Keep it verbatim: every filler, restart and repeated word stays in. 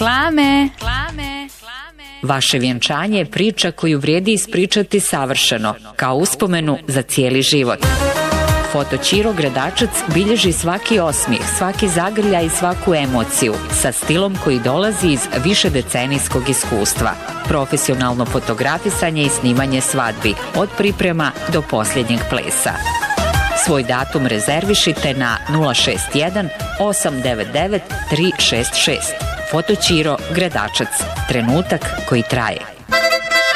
Reklame. Vaše vjenčanje je priča koju vrijedi ispričati savršeno, kao uspomenu za cijeli život. Foto Ćiro Gradačac bilježi svaki osmijeh, svaki zagrljaj i svaku emociju, sa stilom koji dolazi iz višedecenijskog iskustva. Profesionalno fotografisanje i snimanje svadbi, od priprema do posljednjeg plesa. Svoj datum rezervišite na nula šest jedan osam devet devet tri šest šest. Foto Ćiro Gradačac. Trenutak koji traje.